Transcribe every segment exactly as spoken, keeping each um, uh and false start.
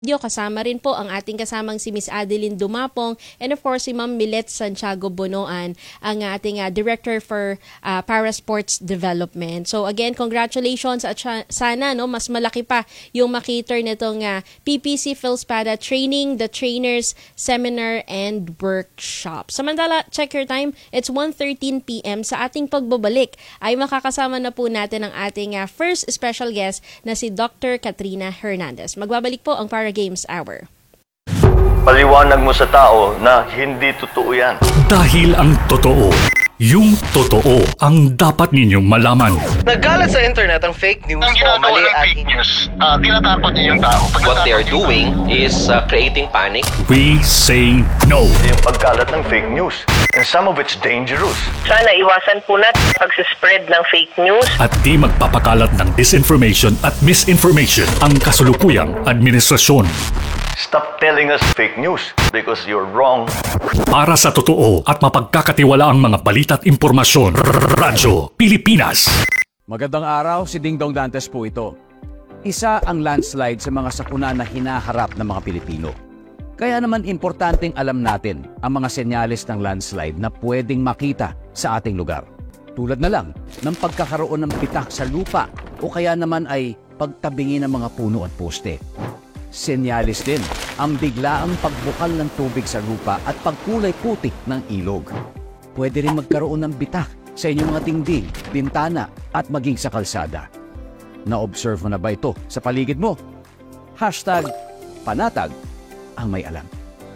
Kasama rin po ang ating kasamang si Miss Adeline Dumapong and of course si Ma'am Milet Santiago Bonoan, ang ating uh, Director for uh, Parasports Development. So again, congratulations at sana no mas malaki pa yung makiter nitong uh, P P C PhilSpada Training the Trainers Seminar and Workshop. Samantala, check your time. It's one thirteen p m Sa ating pagbabalik ay makakasama na po natin ang ating uh, first special guest na si Doctor Katrina Hernandez. Magbabalik po ang Para Games Hour. Paliwanag mo sa tao na hindi totoo yan. Dahil ang totoo, yung totoo ang dapat ninyong malaman. Nagkalat sa internet ang fake news ang o mali ng at fake news, uh, tinatakot niyo yung tao. Pag What they are doing is uh, creating panic. We say no. Yung pagkalat ng fake news. And some of it's dangerous. Sana iwasan po natin pag-spread ng fake news. At di magpapakalat ng disinformation at misinformation ang kasulukuyang administrasyon. Stop telling us fake news because you're wrong. Para sa totoo at mapagkakatiwalaang mga balita at impormasyon, Radyo Pilipinas. Magandang araw, si Dingdong Dantes po ito. Isa ang landslide sa mga sakuna na hinaharap ng mga Pilipino. Kaya naman importanteng alam natin ang mga senyales ng landslide na pwedeng makita sa ating lugar. Tulad na lang ng pagkakaroon ng pitak sa lupa o kaya naman ay pagtabingi ng mga puno at poste. Senyales din ang biglaang pagbukal ng tubig sa lupa at pagkulay putik ng ilog. Pwede rin magkaroon ng bitak sa inyong mga dingding, bintana at maging sa kalsada. Na-observe mo na ba ito sa paligid mo? Hashtag panatag ang may alam.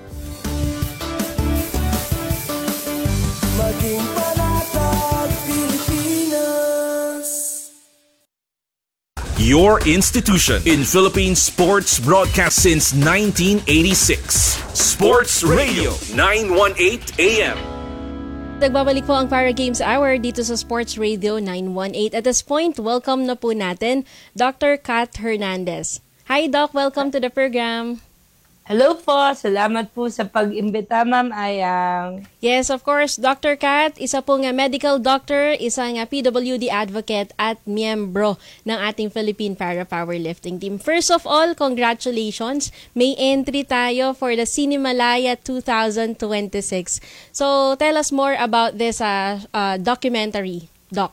Maging panatag Pilipinas. Your institution in Philippine sports broadcast since nineteen eighty-six. Sports Radio nine eighteen A M. Nagbabalik po ang Para Games Hour dito sa Sports Radio nine eighteen. At this point, welcome na po natin Doctor Kat Hernandez. Hi Doc, welcome to the program. Hello po, salamat po sa pag-imbita, Ma'am Ayang. Yes, of course, Doctor Kat, isa pong medical doctor, isang P W D advocate at miyembro ng ating Philippine Para Powerlifting Team. First of all, congratulations. May entry tayo for the Cinemalaya twenty twenty-six. So, tell us more about this uh, uh, documentary, Doc.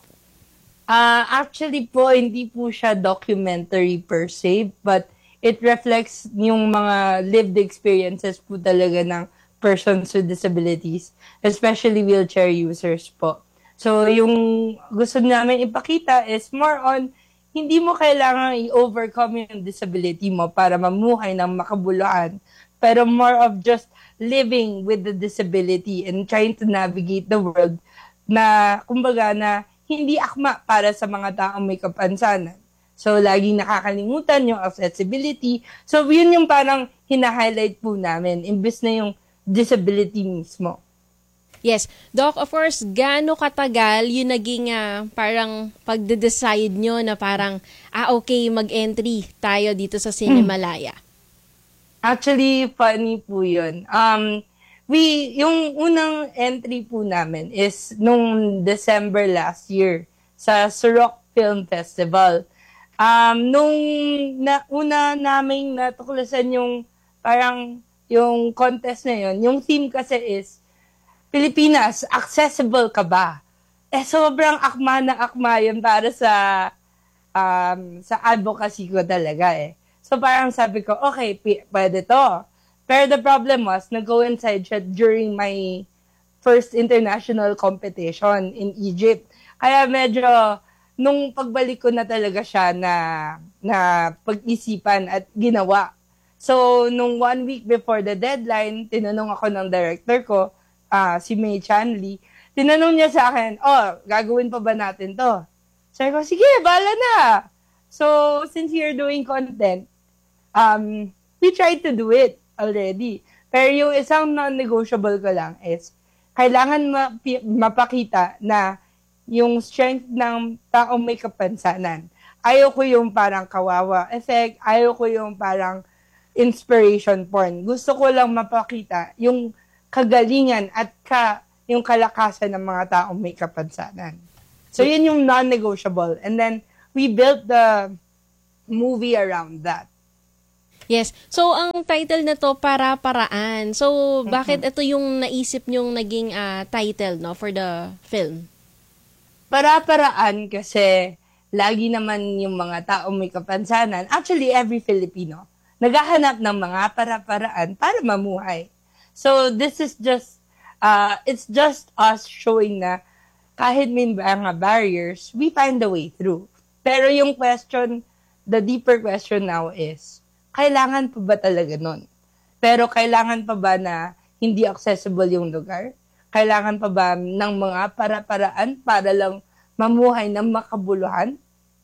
Uh, actually po, hindi po siya documentary per se, but it reflects yung mga lived experiences po talaga ng persons with disabilities, especially wheelchair users po. So, yung gusto namin ipakita is more on, hindi mo kailangan i-overcome yung disability mo para mamuhay ng makabuluhan, pero more of just living with the disability and trying to navigate the world na, kumbaga, na hindi akma para sa mga taong may kapansanan. So, laging nakakalimutan yung accessibility. So, yun yung parang hina-highlight po namin, imbes na yung disability mismo. Yes. Doc, of course, gaano katagal yung naging uh, parang pagde-decide nyo na parang, ah, okay, mag-entry tayo dito sa Cinemalaya? Actually, funny po yun. Um, we, yung unang entry po namin is nung December last year sa Surok Film Festival. Um, nung na, una naming natuklasan yung parang yung contest na yun, yung theme kasi is Pilipinas, accessible ka ba? Eh, sobrang akma na akma yun para sa um, sa advocacy ko talaga eh. So parang sabi ko, okay, p- pwede to. Pero the problem was, nag-coincide siya during my first international competition in Egypt. Kaya medyo nung pagbalik ko na talaga siya na, na pag-isipan at ginawa. So, nung one week before the deadline, tinanong ako ng director ko, uh, si May Chanley, tinanong niya sa akin, oh, gagawin pa ba natin to? Sabi ko, sige, bahala na. So, since you're doing content, um, we tried to do it already. Pero yung isang non-negotiable ko lang is, kailangan ma- mapakita na yung strength ng taong may kapansanan. Ayaw ko yung parang kawawa effect, ayaw ko yung parang inspiration porn. Gusto ko lang mapakita yung kagalingan at ka, yung kalakasan ng mga taong may kapansanan. So, yun yung non-negotiable. And then, we built the movie around that. Yes. So, ang title na to, Para-Paraan. So, bakit ito yung naisip nyong naging ah, title no for the film? Para-paraan kasi lagi naman yung mga taong may kapansanan, actually every Filipino, naghahanap ng mga para-paraan para mamuhay. So this is just, uh, it's just us showing na kahit may mga barriers, we find a way through. Pero yung question, the deeper question now is, kailangan pa ba talaga nun? Pero kailangan pa ba na hindi accessible yung lugar? Kailangan pa ba ng mga para-paraan para lang mamuhay ng makabuluhan?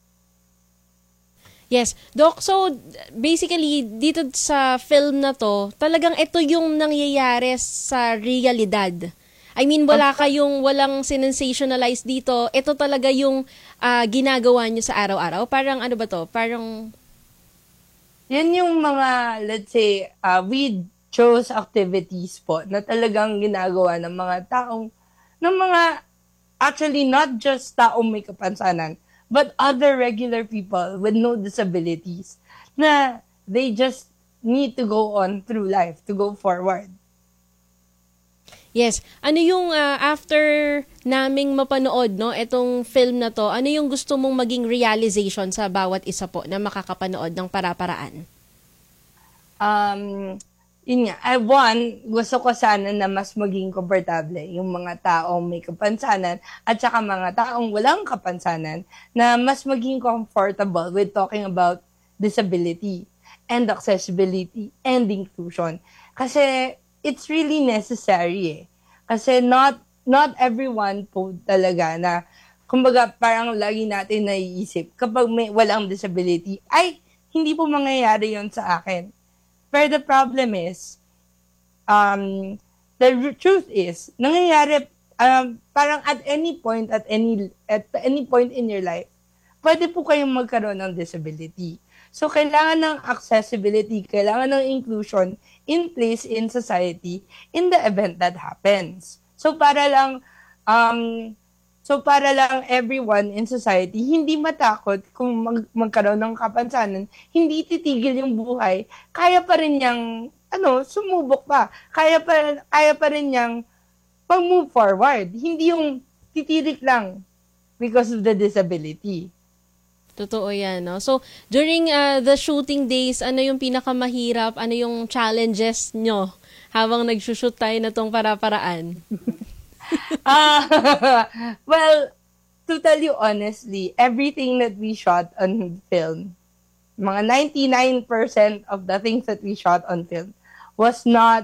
Yes. Doc, so basically, dito sa film na to, talagang ito yung nangyayari sa realidad. I mean, wala kayong, walang sinensationalize dito. Ito talaga yung ah, ginagawa nyo sa araw-araw. Parang ano ba to? Parang, Yan yung mga, let's say, uh, we chose activities po na talagang ginagawa ng mga taong, ng mga, actually not just taong may kapansanan, but other regular people with no disabilities na they just need to go on through life, to go forward. yes. Ano yung ah, after naming mapanood, no, itong film na to, ano yung gusto mong maging realization sa bawat isa po na makakapanood ng Para-Paraan? Um, yun nga, I, one, gusto ko sana na mas maging komportable yung mga taong may kapansanan at saka mga taong walang kapansanan na mas maging comfortable with talking about disability and accessibility and inclusion. Kasi it's really necessary eh. Kasi not not everyone po talaga na, kumbaga parang lagi natin naiisip, kapag may walang disability, ay, hindi po mangyayari yon sa akin. But the problem is, um, the r- truth is, nangyayari, um, parang at any point, at any, at any point in your life, pwede po kayong magkaroon ng disability. So, kailangan ng accessibility, kailangan ng inclusion in place in society in the event that happens. So, para lang, um, so para lang everyone in society hindi matakot kung mag, magkaroon ng kapansanan, hindi titigil yung buhay, kaya pa rin niyang, ano, sumubok pa. Kaya pa, kaya pa rin niyang pag-move forward. Hindi yung titirik lang because of the disability. Totoo yan, no? So, during uh, the shooting days, ano yung pinakamahirap? Ano yung challenges nyo habang nagsushoot tayo na tong Para-Paraan? uh, well, to tell you honestly, everything that we shot on film, mga ninety-nine percent of the things that we shot on film was not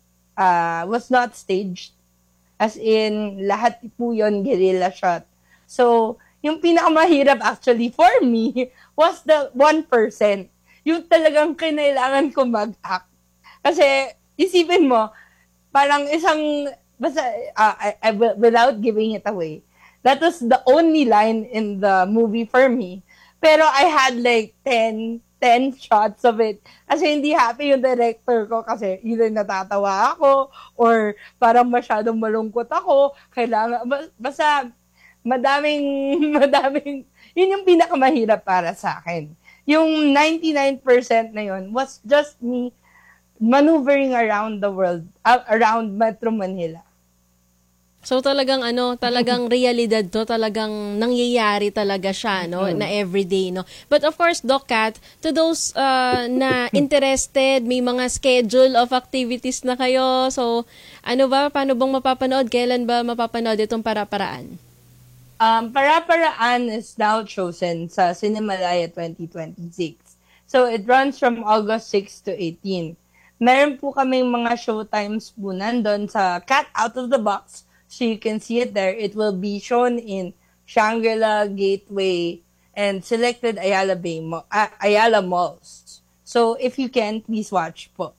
uh, was not staged. As in, lahat po yun guerrilla shot. So, yung pinakamahirap actually for me was the one percent. Yung talagang kinailangan ko mag-act. Kasi, isipin mo, parang isang, basta, uh, I, I, without giving it away, that was the only line in the movie for me. Pero I had like ten, ten shots of it. Kasi hindi happy yung director ko kasi either natatawa ako or parang masyadong malungkot ako. Kailangan, basta, madaming, madaming, yun yung pinakamahirap para sa akin. Yung ninety-nine percent na yun was just me maneuvering around the world, uh, around Metro Manila. So talagang ano, talagang realidad to, talagang nangyayari talaga siya, no, mm. na everyday, no. But of course, Doc Kat, to those uh, na interested, may mga schedule of activities na kayo. So, ano ba, paano bang mapapanood? Kailan ba mapapanood itong Para-Paraan? Um, Para-Paraan is now chosen sa Cinemalaya twenty twenty-six. So, it runs from August sixth to eighteenth. Meron po kaming mga showtimes po nandun sa Cat Out of the Box. So, you can see it there. It will be shown in Shangri-La, Gateway, and selected Ayala Bay, uh, Ayala malls. So, if you can, please watch po.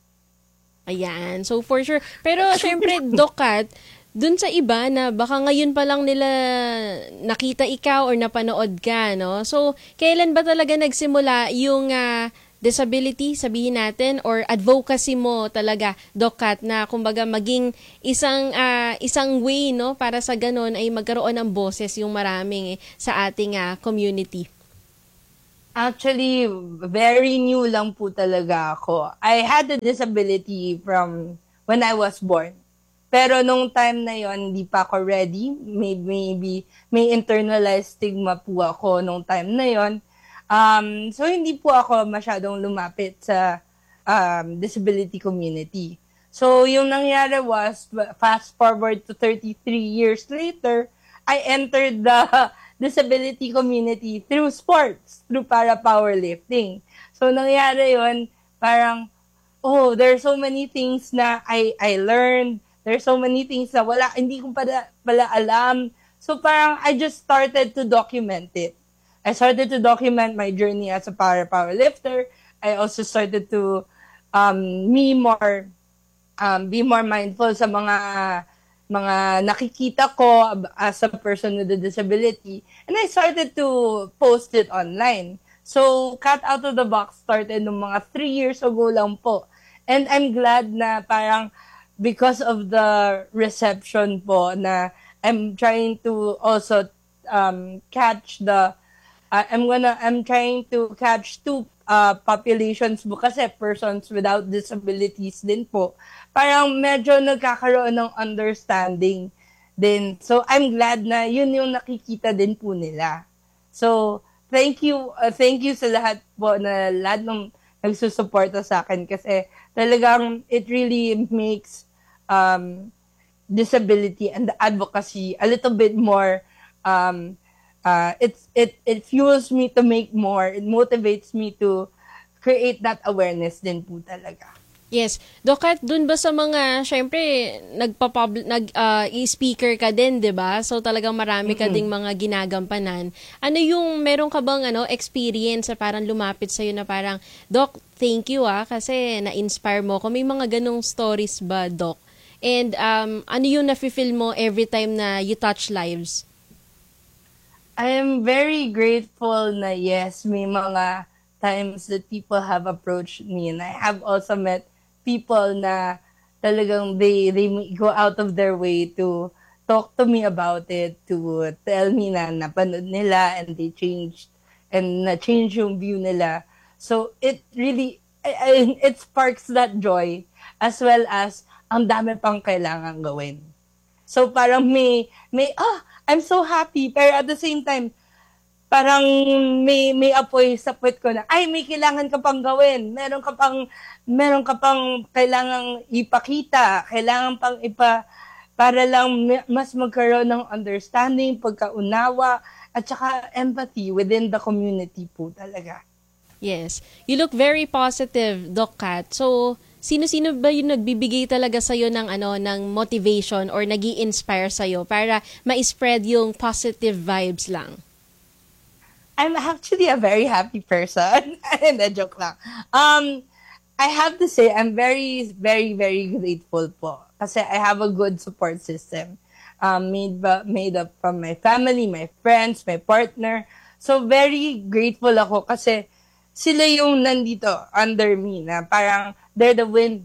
Ayan. So, for sure. Pero, syempre, Doc Kat, dun sa iba na baka ngayon pa lang nila nakita ikaw or napanood ka, no? So, kailan ba talaga nagsimula yung uh, disability, sabihin natin, or advocacy mo talaga, Doc Kat, na kumbaga maging isang uh, isang way, no, para sa ganun ay magkaroon ng boses yung maraming eh, sa ating uh, community? Actually, very new lang po talaga ako. I had a disability from when I was born. Pero nung time na yon hindi pa ako ready. Maybe, maybe may internalized stigma po ako nung time na yon. Um, so, hindi po ako masyadong lumapit sa um, disability community. So, yung nangyari was, fast forward to thirty-three years later, I entered the disability community through sports, through para-powerlifting. So, nangyari yon parang, oh, there's so many things na I, I learned. There's so many things na wala, hindi ko pala, pala alam. So, parang I just started to document it. I started to document my journey as a para-powerlifter. I also started to um, me more, um, be more mindful sa mga mga nakikita ko as a person with a disability. And I started to post it online. So, Cat Out of the Box started nung mga three years ago lang po. And I'm glad na parang because of the reception po na I'm trying to also um, catch the, uh, I'm gonna, I'm trying to catch two uh, populations po kasi persons without disabilities din po. Parang medyo nagkakaroon ng understanding din. So, I'm glad na yun yung nakikita din po nila. So, thank you, uh, thank you sa lahat po na lahat ng nagsusuporta sa akin kasi talagang it really makes um, disability and the advocacy a little bit more, um, uh, it's, it, it fuels me to make more, it motivates me to create that awareness din po talaga. Yes. Doc, at dun ba sa mga, syempre, nagpa-pub, nag, uh, i-speaker ka din, di ba? So talagang marami ka ding mga ginagampanan. Ano yung, meron ka bang ano, experience na parang lumapit sa'yo na parang, Doc, thank you ah, kasi na-inspire mo ko. May mga ganong stories ba, Doc? And um, ano yung nafe-feel mo every time na you touch lives? I am very grateful na yes, may mga times that people have approached me and I have also met people na talagang they they go out of their way to talk to me about it, to tell me na napanood nila and they changed and na-change yung view nila. So it really, it sparks that joy as well as ang dami pang kailangan gawin. So parang may, may ah, I'm so happy, pero at the same time, parang may may apoy sa puwet ko na, ay, may kailangan ka pang gawin. Meron ka pang, meron ka pang kailangang ipakita. Kailangan pang ipa, para lang mas magkaroon ng understanding, pagkaunawa, at saka empathy within the community po talaga. Yes. You look very positive, Doc Kat. So, sino-sino ba yung nagbibigay talaga sa'yo ng, ano, ng motivation or nag-i-inspire sa'yo para ma-spread yung positive vibes lang? I'm actually a very happy person. Hindi, joke lang. Um, I have to say, I'm very, very, very grateful po. Kasi I have a good support system. Um, made, made up from my family, my friends, my partner. So, very grateful ako kasi sila yung nandito under me na parang they're the wind,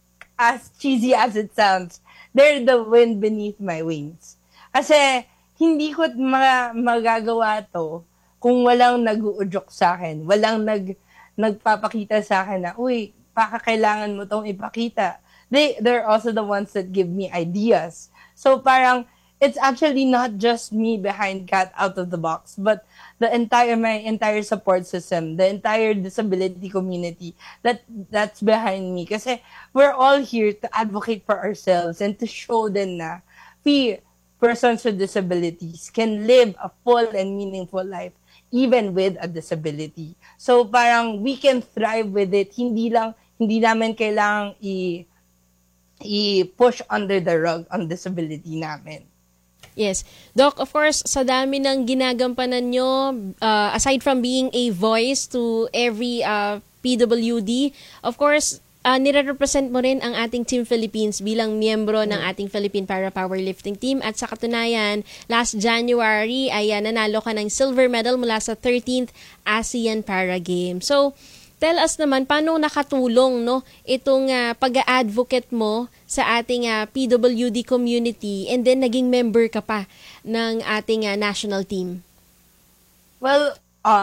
as cheesy as it sounds, they're the wind beneath my wings. Kasi hindi ko ma- magagawa to kung walang nag-uudyok sa akin, walang nag, nagpapakita sa akin na, uy, baka kailangan mo tong ipakita. They, they're also the ones that give me ideas. So parang, it's actually not just me behind Cat Out of the Box, but the entire, my entire support system, the entire disability community that that's behind me. Kasi we're all here to advocate for ourselves and to show them na we, persons with disabilities, can live a full and meaningful life even with a disability. So parang we can thrive with it. Hindi lang, hindi namin kailangang i- i-push under the rug ang disability namin. Yes. Doc, of course, sa dami ng ginagampanan nyo, uh, aside from being a voice to every uh, P W D, of course, uh, nire-represent mo rin ang ating Team Philippines bilang miyembro ng ating Philippine Para Powerlifting Team. At sa katunayan, last January ay uh, nanalo ka ng silver medal mula sa thirteenth ASEAN Para Games. So, tell us naman, paano nakatulong no, itong uh, pag-a-advocate mo sa ating uh, P W D community and then naging member ka pa ng ating uh, national team? Well, um,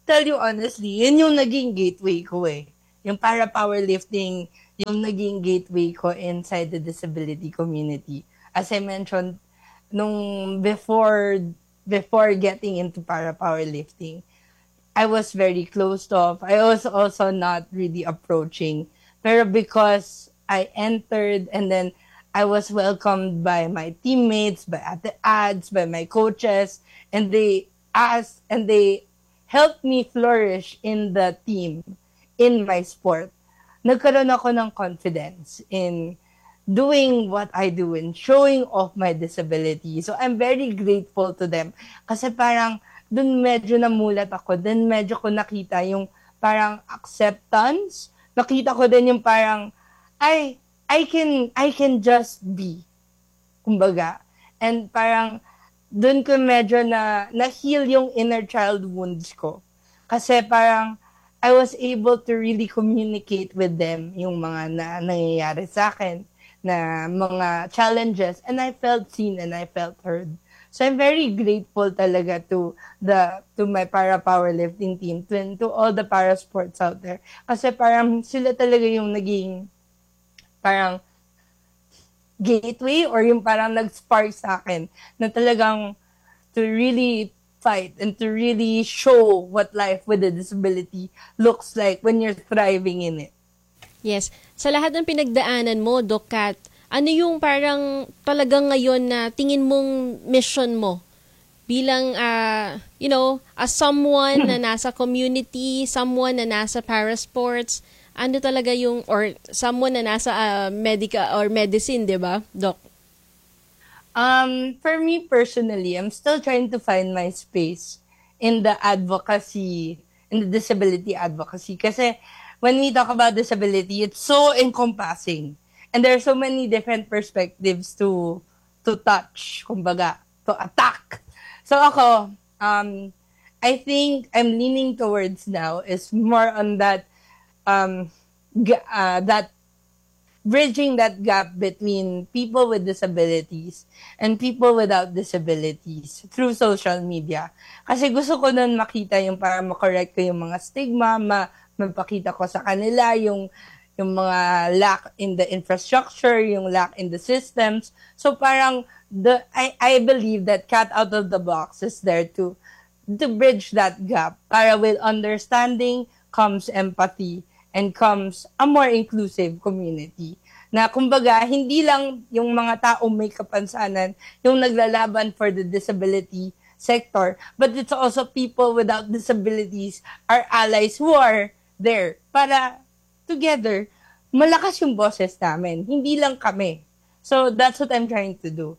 tell you honestly, yun yung naging gateway ko eh. Yung para powerlifting, yung naging gateway ko inside the disability community. As I mentioned, nung before before getting into para powerlifting, I was very closed off. I was also not really approaching. Pero because I entered and then I was welcomed by my teammates, by Ate Ads, by my coaches, and they asked and they helped me flourish in the team, in my sport. Nagkaroon ako ng confidence in doing what I do and showing off my disability. So I'm very grateful to them. Kasi parang dun medyo namulat ako. Then medyo ko nakita yung parang acceptance. Nakita ko din yung parang, ay, I can I can just be. Kumbaga. And parang doon ko medyo na na-heal yung inner child wounds ko. Kasi parang I was able to really communicate with them yung mga na nangyayari sa akin na mga challenges, and I felt seen and I felt heard. So I'm very grateful talaga to the to my para powerlifting team, to, to all the para sports out there. Kasi parang sila talaga yung naging parang gateway or yung parang nag-spark sa akin na talagang to really fight and to really show what life with a disability looks like when you're thriving in it. Yes. Sa lahat ng pinagdaanan mo, Doc Kat, ano yung parang talagang ngayon na tingin mong mission mo bilang, uh, you know, as someone na nasa community, someone na nasa para sports, ano talaga yung, or someone na nasa uh, medical or medicine, di ba, Doc? Um, for me personally, I'm still trying to find my space in the advocacy, in the disability advocacy. Kasi when we talk about disability, it's so encompassing. And there are so many different perspectives to to touch, kumbaga, to attack. So ako, um, I think I'm leaning towards now is more on that Um, g- uh, that bridging that gap between people with disabilities and people without disabilities through social media. Kasi gusto ko nun makita yung para ma-correct ko yung mga stigma, ma mapakita ko sa kanila yung yung mga lack in the infrastructure, yung lack in the systems. So parang the I I believe that Cat Out of the Box is there to to bridge that gap. Para with understanding comes empathy and comes a more inclusive community. Na kumbaga, hindi lang yung mga taong may kapansanan yung naglalaban for the disability sector, but it's also people without disabilities, our allies who are there para together, malakas yung boses namin. Hindi lang kami. So that's what I'm trying to do.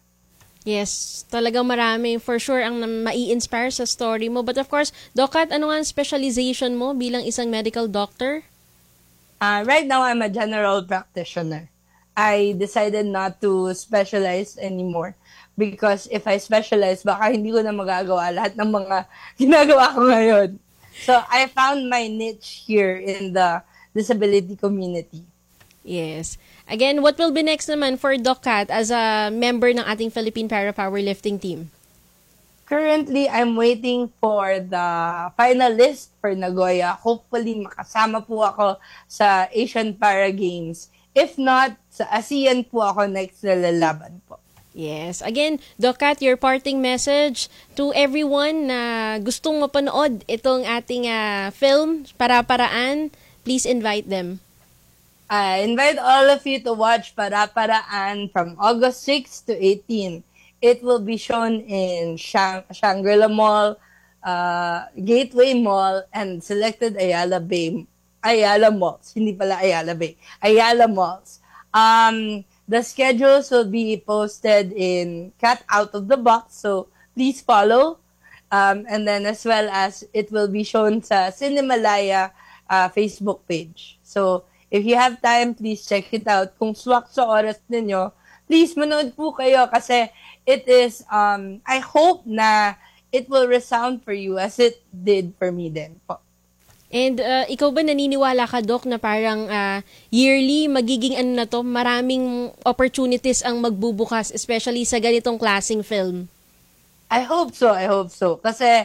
Yes, talagang marami for sure ang mai-inspire sa story mo. But of course, Doc Kat, ano nga ang specialization mo bilang isang medical doctor? Uh, right now, I'm a general practitioner. I decided not to specialize anymore because if I specialize, baka hindi ko na magagawa lahat ng mga ginagawa ko ngayon. So I found my niche here in the disability community. Yes. Again, what will be next naman for Doc Kat as a member ng ating Philippine Para Powerlifting team? Currently, I'm waiting for the final list for Nagoya. Hopefully, makasama po ako sa Asian Para Games. If not, sa ASEAN po ako next na lalaban po. Yes. Again, Doc Kat, your parting message to everyone na gustong mapanood itong ating uh, film, Para-Paraan, please invite them. I invite all of you to watch Para-Paraan from August sixth to eighteenth. It will be shown in Shang- Shangri-La Mall, uh, Gateway Mall, and selected Ayala Bay, Ayala Malls. Hindi pala Ayala Bay. Ayala Malls. Um, the schedules will be posted in Cat Out of the Box, so please follow. Um, and then as well as it will be shown sa Cinemalaya uh, Facebook page. So if you have time, please check it out. Kung swak sa oras ninyo, please manood po kayo kasi it is, um, I hope na it will resound for you as it did for me din po. And uh, ikaw ba naniniwala ka, Doc, na parang uh, yearly magiging ano na to, maraming opportunities ang magbubukas, especially sa ganitong klaseng film? I hope so, I hope so. Kasi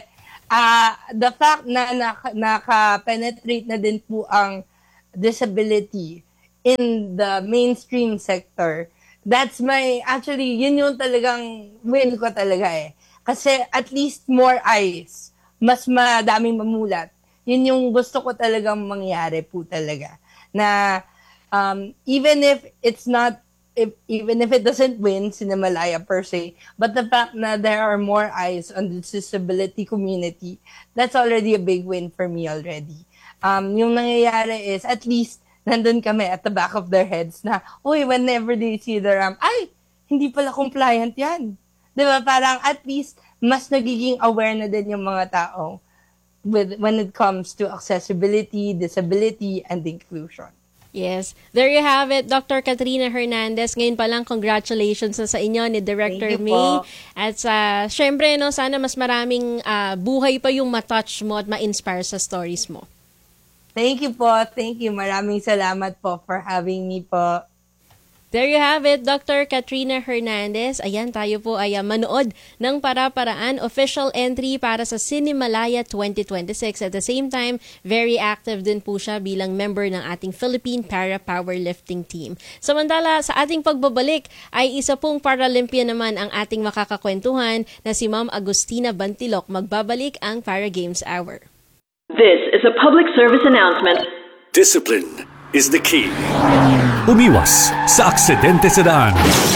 uh, the fact na naka, naka-penetrate na din po ang disability in the mainstream sector, that's my, actually, yun yung talagang win ko talaga eh. Kasi at least more eyes, mas madaming mamulat. Yun yung gusto ko talagang mangyari po talaga. Na um, even if it's not, if, even if it doesn't win Cinemalaya per se, but the fact na there are more eyes on the disability community, that's already a big win for me already. Um, yung nangyayari is at least nandun kami at the back of their heads na, uy, whenever they see the ramp, ay, hindi pala compliant yan. Diba? Parang at least mas nagiging aware na din yung mga tao with when it comes to accessibility, disability, and inclusion. Yes. There you have it, Doctor Katrina Hernandez. Ngayon pa lang, congratulations na sa inyo ni Director May. At sa, uh, syempre, no, sana mas maraming uh, buhay pa yung matouch mo at ma-inspire sa stories mo. Thank you po. Thank you. Maraming salamat po for having me po. There you have it, Doctor Katrina Hernandez. Ayan, tayo po ay uh, manood ng Para-Paraan official entry para sa Cinemalaya twenty twenty-six. At the same time, very active din po siya bilang member ng ating Philippine Para-Powerlifting Team. Samantala, sa ating pagbabalik ay isa pong Paralympian naman ang ating makakakwentuhan na si Ma'am Agustina Bantilok. Magbabalik ang Para Games Hour. This is a public service announcement. Discipline is the key. Umiwas sa aksidente sa daan.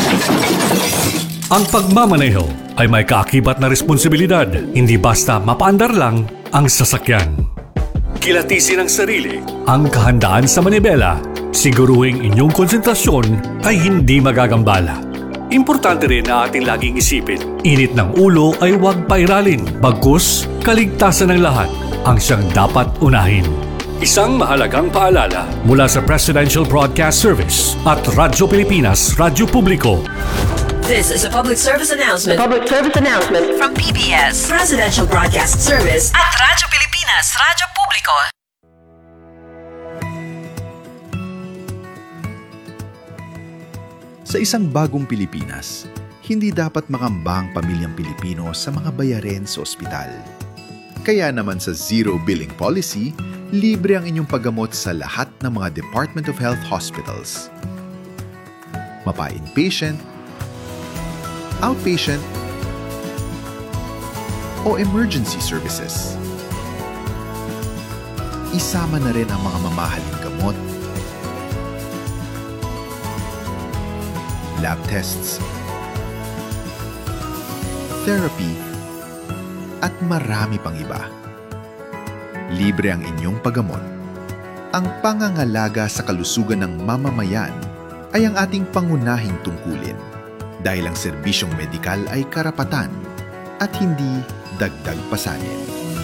Ang pagmamaneho ay may kaakibat na responsibilidad, hindi basta mapaandar lang ang sasakyan. Kilatisin ang sarili, ang kahandaan sa manibela, siguruhing inyong konsentrasyon ay hindi magagambala. Importante rin na ating laging isipin, init ng ulo ay huwag pairalin, bagkus kaligtasan ng lahat ang siyang dapat unahin. Isang mahalagang paalala mula sa Presidential Broadcast Service at Radyo Pilipinas, Radyo Publiko. This is a public service announcement. Public service announcement From P B S, Presidential Broadcast Service at Radyo Pilipinas, Radyo Publiko. Sa isang bagong Pilipinas, hindi dapat makamba ang pamilyang Pilipino sa mga bayarin sa ospital. Kaya naman sa Zero Billing Policy, libre ang inyong paggamot sa lahat ng mga Department of Health hospitals. Mapa-inpatient, outpatient, o emergency services. Isama na rin ang mga mamahaling gamot, lab tests, therapy, at marami pang iba. Libre ang inyong paggamot. Ang pangangalaga sa kalusugan ng mamamayan ay ang ating pangunahing tungkulin dahil ang serbisyong medikal ay karapatan at hindi dagdag pasanin.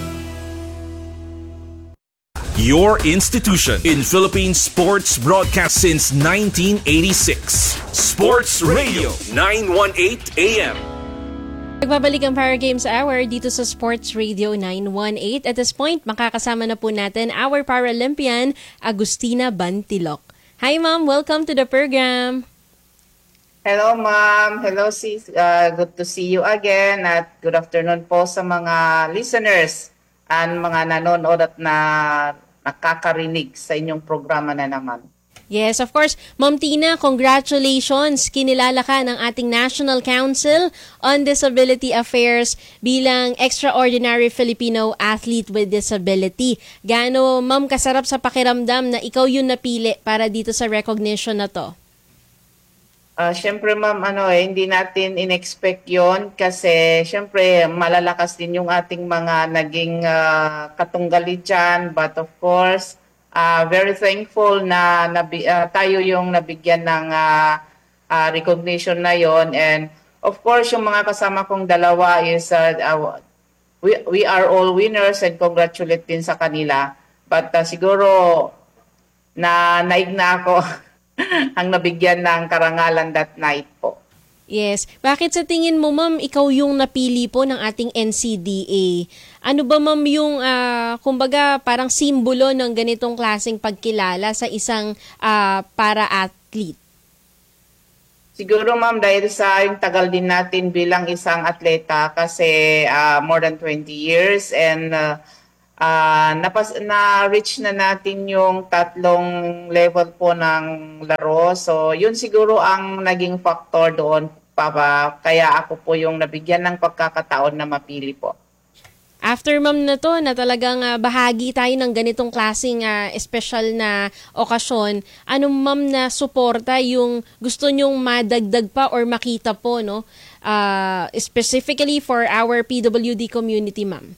Your institution in Philippine sports broadcast since nineteen eighty-six. Sports Radio nine eighteen A M. Nagbabalik ang Para Games Hour dito sa Sports Radio nine eighteen. At this point, makakasama na po natin our Paralympian, Agustina Bantilok. Hi ma'am, welcome to the program. Hello ma'am, hello sis. Uh, good to see you again at good afternoon po sa mga listeners and mga nanonood at na nakakarinig sa inyong programa na naman. Yes, of course. Ma'am Tina, congratulations. Kinilala ka ng ating National Council on Disability Affairs bilang Extraordinary Filipino Athlete with Disability. Gaano, ma'am, kasarap sa pakiramdam na ikaw yung napili para dito sa recognition na to? Uh, Siyempre ma'am, ano, eh, hindi natin in-expect yon kasi siyempre malalakas din yung ating mga naging uh, katunggali dyan. But of course, Uh, very thankful na nabi, uh, tayo yung nabigyan ng uh, uh, recognition na yon. And of course, yung mga kasama kong dalawa is uh, uh, we, we are all winners and congratulate din sa kanila. But uh, siguro na naig na ako ang nabigyan ng karangalan that night po. Yes. Bakit sa tingin mo, ma'am, ikaw yung napili po ng ating N C D A? Ano ba, ma'am, yung, uh, kumbaga, parang simbolo ng ganitong klaseng pagkilala sa isang uh, para-athlete? Siguro ma'am dahil sa yung tagal din natin bilang isang atleta kasi uh, more than twenty years and uh, uh, napas na-reach na natin yung tatlong level po ng laro. So yun siguro ang naging factor doon pa ba, kaya ako po yung nabigyan ng pagkakataon na mapili po. After ma'am na to, na talagang uh, bahagi tayo ng ganitong klaseng uh, special na okasyon, anong ma'am na suporta yung gusto nyong madagdag pa or makita po, no? Uh, specifically for our P W D community, ma'am?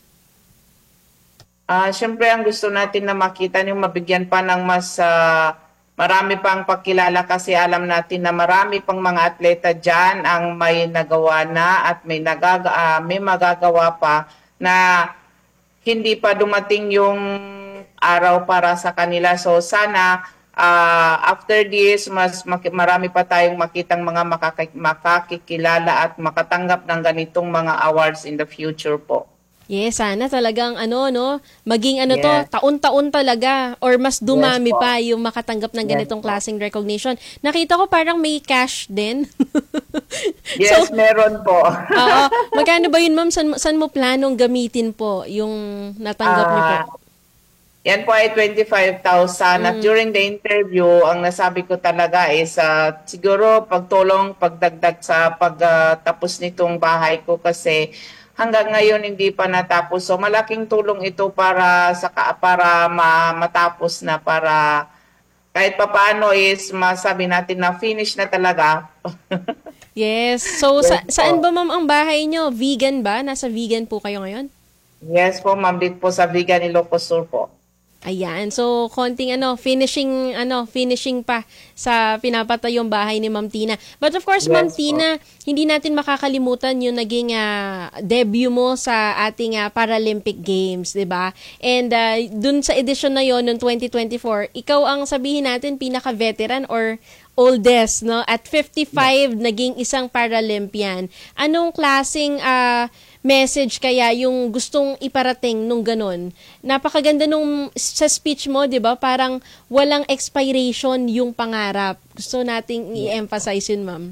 Uh, Siyempre, ang gusto natin na makita yung mabigyan pa ng mas uh, marami pang pagkilala kasi alam natin na marami pang mga atleta dyan ang may nagawa na at may, nagaga, uh, may magagawa pa na hindi pa dumating yung araw para sa kanila. So sana uh, after this, mas marami pa tayong makitang mga makak- makakikilala at makatanggap ng ganitong mga awards in the future po. Yes, sana talagang ano no, maging ano Yes. to, taon-taon talaga or mas dumami Yes po. pa yung makatanggap ng Yes ganitong po. klaseng recognition. Nakita ko parang may cash din. Yes, meron po. Oo. Magkano ba yun, ma'am? San, san mo planong gamitin po yung natanggap niyo po? Ah, yan po ay twenty-five thousand. At during the interview, ang nasabi ko talaga is uh, siguro pagtulong, pagdagdag sa pagtapos uh, nitong bahay ko kasi hanggang ngayon hindi pa natapos. So malaking tulong ito para sa para ma, matapos na para kahit papaano is masabi natin na finish na talaga. Yes. So sa, Yes saan po. ba, ma'am, ang bahay nyo? Vegan ba? Nasa vegan po kayo ngayon? Yes po, ma'am, dito po sa Vegan Ilocos Sur po. Ayan. So, konting ano, finishing, ano, finishing pa sa pinapatayong bahay ni Ma'am Tina. But of course, Yes, Ma'am po. Tina, hindi natin makakalimutan yung naging ah, debut mo sa ating ah, Paralympic Games, di ba? And ah, dun sa edition na yon noong twenty twenty-four, ikaw ang sabihin natin pinaka-veteran or oldest, no? At fifty-five, naging isang Paralympian. Anong klaseng ah, message kaya yung gustong iparating nung ganun? Napakaganda nung sa speech mo, di ba? Parang walang expiration yung pangarap. Gusto nating i-emphasize yun, ma'am.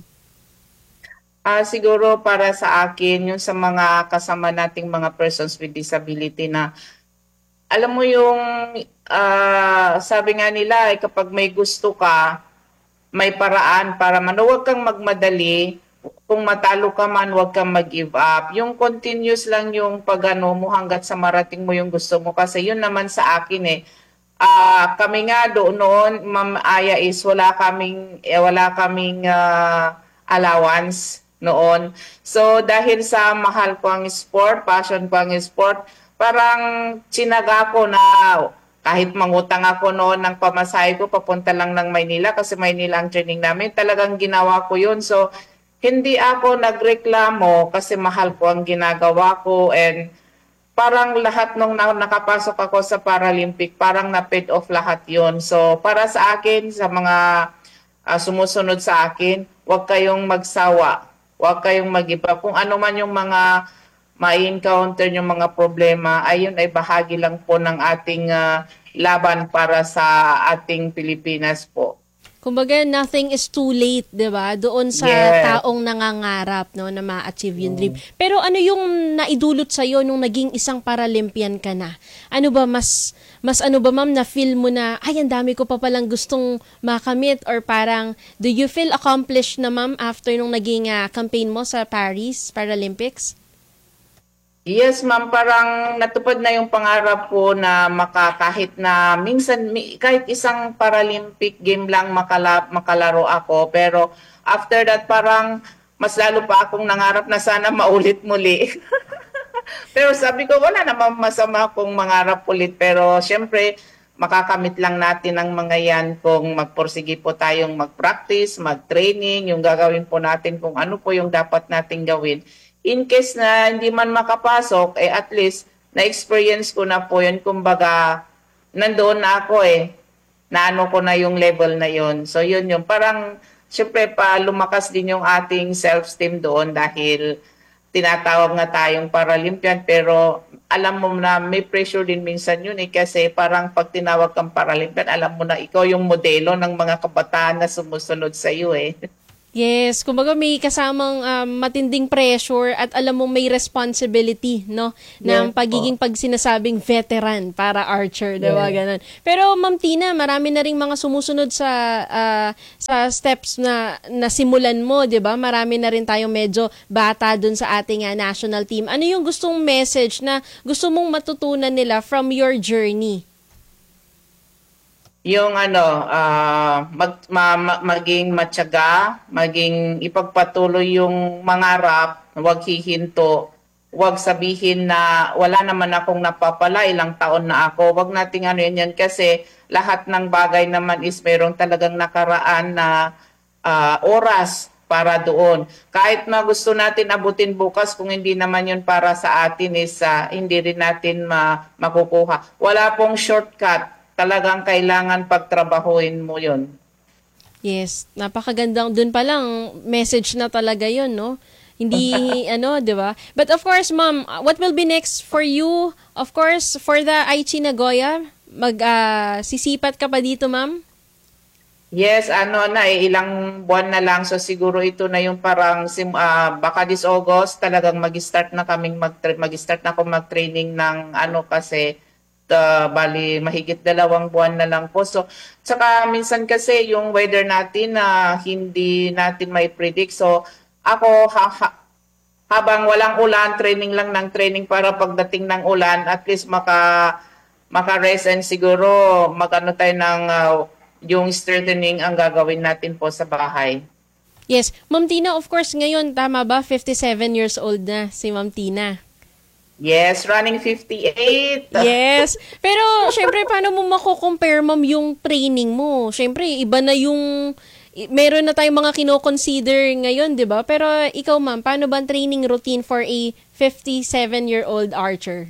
Ah, siguro para sa akin, yung sa mga kasama nating mga persons with disability na alam mo yung ah, sabi nga nila eh, kapag may gusto ka, may paraan para man. Huwag kang magmadali. Kung matalo ka man, huwag kang mag-give up. Yung continuous lang yung pagano mo hanggat sa marating mo yung gusto mo. Kasi yun naman sa akin eh. Ah, kami nga doon noon, Ma'am Aya, is wala kaming, eh, wala kaming ah, allowance noon. So dahil sa mahal ko ang sport, passion ko ang sport, parang sinaga ko na kahit mangutang ako noon ng pamasahe ko, papunta lang ng Maynila kasi Maynila ang training namin, talagang ginawa ko yun. So hindi ako nagreklamo kasi mahal ko ang ginagawa ko and parang lahat nung nakapasok ako sa Paralympic, parang na-paid off lahat yon. So para sa akin, sa mga uh, sumusunod sa akin, huwag kayong magsawa, huwag kayong mag-iba. Kung ano man yung mga ma-encounter yung mga problema, ayun ay bahagi lang po ng ating uh, laban para sa ating Pilipinas po. Kumbaga, nothing is too late, di ba? Doon sa Yes. taong nangangarap, no, na ma-achieve yung dream. Pero ano yung naidulot sa'yo nung naging isang Paralympian ka na? Ano ba, mas, mas ano ba, ma'am, na feel mo na, ay, ang dami ko pa palang gustong makamit? Or parang, do you feel accomplished na, ma'am, after nung naging uh, campaign mo sa Paris Paralympics? Yes, ma'am, parang natupad na yung pangarap ko na maka, kahit na minsan mi- kahit isang Paralympic game lang makala, makalaro ako. Pero after that, parang mas lalo pa akong nangarap na sana maulit muli. Pero sabi ko, wala namang masama kung mangarap ulit. Pero syempre, makakamit lang natin ang mga yan kung magporsige po tayong mag-practice, mag-training, yung gagawin po natin kung ano po yung dapat nating gawin. In case na hindi man makapasok, eh at least na-experience ko na po yun. Kumbaga, nandoon na ako eh. Naano ko na yung level na yun. So yun yung parang, syempre pa lumakas din yung ating self-esteem doon dahil tinatawag nga tayong Paralympian. Pero alam mo na may pressure din minsan yun eh. Kasi parang pag tinawag kang Paralympian, alam mo na ikaw yung modelo ng mga kabataan na sumusunod sa iyo eh. Yes, kumbaga may kasamang um, matinding pressure at alam mo may responsibility, no? Ng Yes, pagiging pag sinasabing veteran para archer, diba? Yes. Ganun. Pero Ma'am Tina, marami na ring mga sumusunod sa ah, sa steps na nasimulan mo, diba? Marami na rin tayong medyo bata dun sa ating ah, national team. Ano yung gustong message na gusto mong matutunan nila from your journey? Yung ano, ah, mag, ma, ma- maging matyaga, maging ipagpatuloy yung mangarap, huwag hihinto, huwag sabihin na wala naman akong napapala, ilang taon na ako. Huwag nating ano yan, yan kasi lahat ng bagay naman is mayroong talagang nakaraan na ah, oras para doon. Kahit na gusto natin abutin bukas, kung hindi naman yun para sa atin is ah, hindi rin natin ma- makukuha. Wala pong shortcut. Talagang kailangan pagtrabahuin mo yun. Yes, napakagandang dun pa lang message na talaga yun, no? Hindi ano, 'di ba? But of course, ma'am, what will be next for you? Of course, for the Aichi Nagoya, mag ah, sisipat ka pa dito, ma'am? Yes, ano na eh, ilang buwan na lang. So siguro ito na yung parang sim, ah, baka this August talagang mag-start na kaming mag mag-start na ako mag-training ng ano kasi uh, bali mahigit dalawang buwan na lang po. So, tsaka minsan kasi yung weather natin na uh, hindi natin may predict. So, ako ha, ha, habang walang ulan, training lang ng training para pagdating ng ulan, at least maka maka-rest and siguro magano tayo ng uh, yung strengthening ang gagawin natin po sa bahay. Yes, Ma'am Tina, of course ngayon tama ba fifty-seven years old na si Ma'am Tina? Yes, running fifty-eight. Yes. Pero, syempre, paano mo mako-compare, ma'am, yung training mo? Syempre, iba na yung... Meron na tayong mga kino-consider ngayon, di ba? Pero, ikaw, ma'am, paano ba ang training routine for a fifty-seven-year-old archer?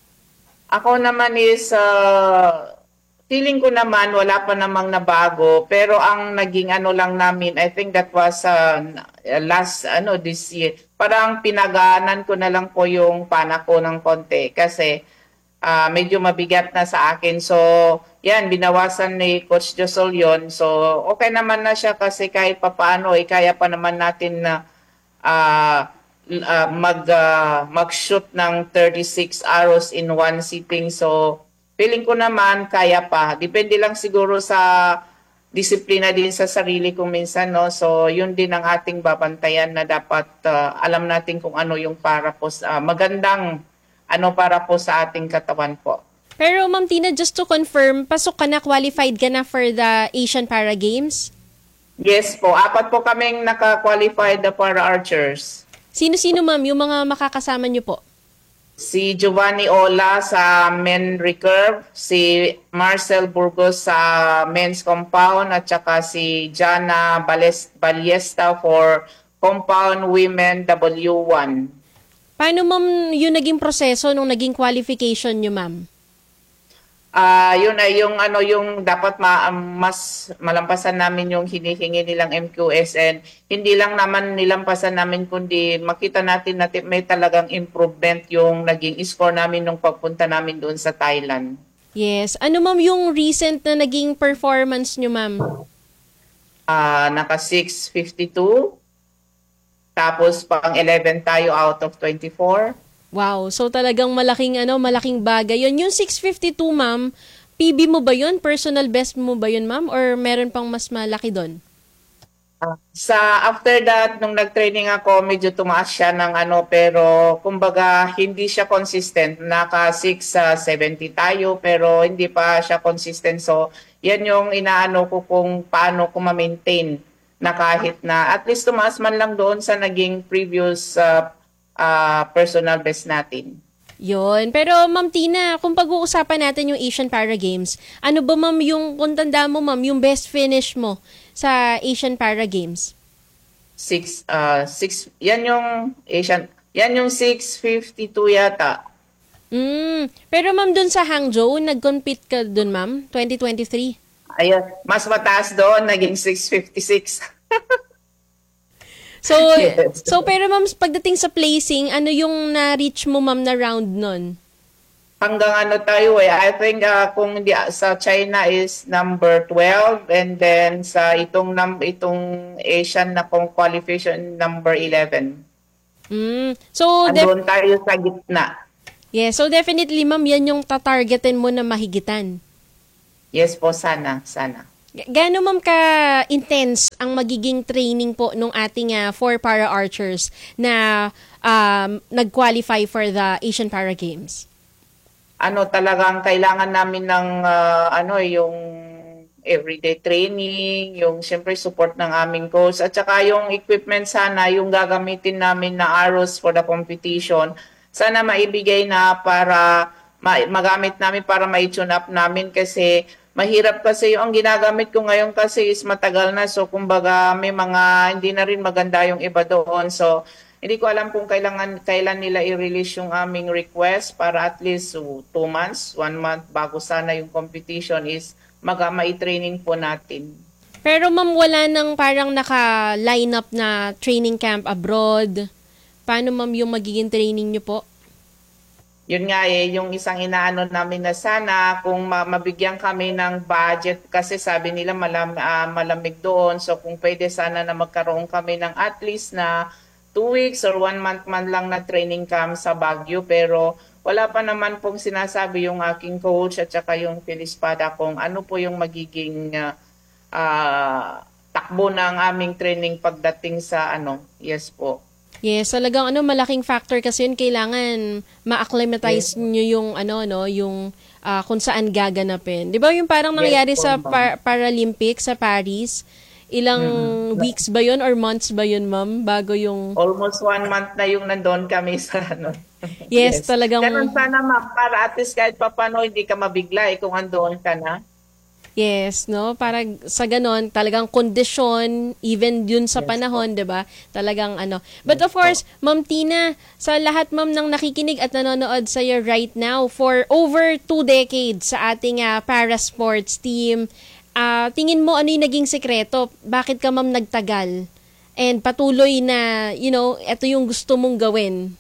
Ako naman is... Uh, feeling ko naman, wala pa namang nabago. Pero ang naging ano lang namin, I think that was uh, last, ano, this year. Parang pinagaanan ko na lang po yung pana ko ng konti. Kasi uh, medyo mabigat na sa akin. So, yan, binawasan ni Coach Josol yun. So, okay naman na siya kasi kahit papaano, eh, kaya pa naman natin na uh, uh, mag, uh, mag-shoot ng thirty-six arrows in one sitting. So, feeling ko naman kaya pa. Depende lang siguro sa disiplina din sa sarili kung minsan, no? So, yun din ang ating babantayan na dapat uh, alam natin kung ano yung para po sa, uh, magandang ano para po sa ating katawan po. Pero, Ma'am Tina, just to confirm, pasok ka na, qualified ka na for the Asian Para Games? Yes po. Apat po kaming naka-qualified na para archers. Sino-sino, ma'am, yung mga makakasama niyo po? Si Giovanni Ola sa men recurve, si Marcel Burgos sa men's compound, at saka si Jana Ballesta for compound women W one. Paano, ma'am, yung naging proseso nung naging qualification nyo, ma'am? Ah, uh, yun ay yung ano yung dapat ma, um, mas malampasan namin yung hinihingi nilang M Q S, and hindi lang naman nilampasan namin kundi makita natin na may talagang improvement yung naging score namin nung pagpunta namin doon sa Thailand. Yes. Ano, ma'am, yung recent na naging performance nyo, ma'am? Ah, uh, naka six fifty-two. Tapos pang eleven tayo out of twenty-four. Wow, so talagang malaking ano, malaking bagay. Yun, yung six fifty-two, ma'am, P B mo ba yun? Personal best mo ba yun, ma'am? Or meron pang mas malaki doon? Uh, sa after that, nung nag-training ako, medyo tumaas siya ng ano, pero kumbaga hindi siya consistent. Naka six seventy tayo, pero hindi pa siya consistent. So, yan yung inaano ko kung paano ko ma-maintain na kahit na at least tumaas man lang doon sa naging previous uh, Uh, personal best natin. Yun. Pero, Ma'am Tina, kung pag-uusapan natin yung Asian Para Games, ano ba, ma'am, yung, kung tanda mo, ma'am, yung best finish mo sa Asian Para Games? Six, uh, six, yan yung Asian, yan yung six fifty-two yata. Mm, pero, ma'am, dun sa Hangzhou, nag-compete ka dun, ma'am, twenty twenty-three? Ayun, mas mataas doon, naging six fifty-six. So, yes. so pero ma'am, pagdating sa placing, ano yung na-reach mo, ma'am, na round nun? hanggang ano tayo eh. I think uh, kung di, sa China is number twelve and then sa itong num, itong Asian na kung qualification number eleven. Mm. So Andun tayo sa gitna. Yeah, so definitely ma'am, yan yung tatargetin mo na mahigitan. Yes po, sana, sana. Gaano ma'am ka-intense ang magiging training po nung ating uh, four para-archers na um, nag-qualify for the Asian Para Games? Ano talagang kailangan namin ng uh, ano yung everyday training, yung siyempre support ng aming coach at saka yung equipment sana yung gagamitin namin na arrows for the competition sana maibigay na para ma- magamit namin para ma-tune up namin kasi mahirap kasi yung ang ginagamit ko ngayon kasi is matagal na so kumbaga may mga hindi na rin maganda yung iba doon so hindi ko alam kung kailangan, kailan nila i-release yung aming request para at least uh, two months, one month bago sana yung competition is mag- mai-training po natin. Pero ma'am, wala nang parang naka-line up na training camp abroad. Paano ma'am yung magiging training nyo po? Yun nga eh, yung isang inaano namin na sana kung ma- mabigyan kami ng budget kasi sabi nila malam- uh, malamig doon. So kung pwede sana na magkaroon kami ng at least na two weeks or one month man lang na training camp sa Baguio pero wala pa naman pong sinasabi yung aking coach at saka yung Filispada kung ano po yung magiging uh, uh, takbo ng aming training pagdating sa ano, yes po. Yes, talagang ano malaking factor kasi yun kailangan ma-acclimatize yes. nyo yung ano no, yung uh, kung saan gaganapin. 'Di ba yung parang nangyari yes, sa par- Paralympics sa Paris? Ilang mm-hmm. weeks ba yun or months ba yun, ma'am, bago yung... Almost one month na yung nandun kami sa ano. Yes, yes. talagang... Ganun sana, ma'am, para at least kahit papano hindi ka mabigla eh, kung andoon ka na. Yes, no? Para sa ganon, talagang kondisyon, even yun sa yes, panahon, di ba? Talagang ano. But yes, of course, po. Ma'am Tina, sa lahat, ma'am, ng nakikinig at nanonood sa'yo right now, for over two decades sa ating uh, para sports team, Uh, tingin mo ano yung naging sekreto? Bakit ka ma'am nagtagal? And patuloy na, you know, ito yung gusto mong gawin?